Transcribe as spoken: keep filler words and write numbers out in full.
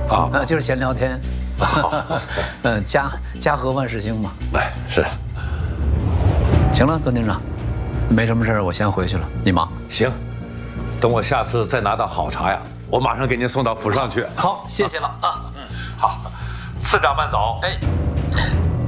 啊， 啊，就是闲聊天。嗯，家家和万事兴嘛。 哎，是。 行了，段厅长，没什么事儿，我先回去了，你忙。 行，等我下次再拿到好茶呀，我马上给您送到府上去。 好，谢谢了啊。 嗯，好，次长慢走。 哎。